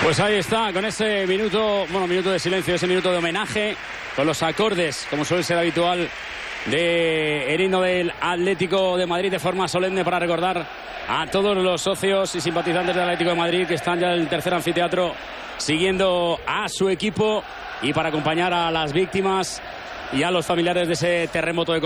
Pues ahí está, con ese minuto, minuto de silencio, ese minuto de homenaje, con los acordes, como suele ser habitual, del himno del Atlético de Madrid, de forma solemne, para recordar a todos los socios y simpatizantes del Atlético de Madrid que están ya en el tercer anfiteatro siguiendo a su equipo, y para acompañar a las víctimas y a los familiares de ese terremoto